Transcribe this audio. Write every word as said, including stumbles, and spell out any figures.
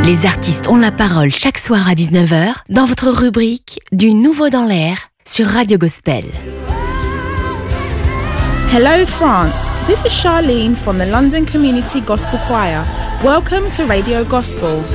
Les artistes ont la parole chaque soir à dix-neuf heures dans votre rubrique Du Nouveau dans l'air sur Radio Gospel. Hello France, this is Charlene from the London Community Gospel Choir. Welcome to Radio Gospel.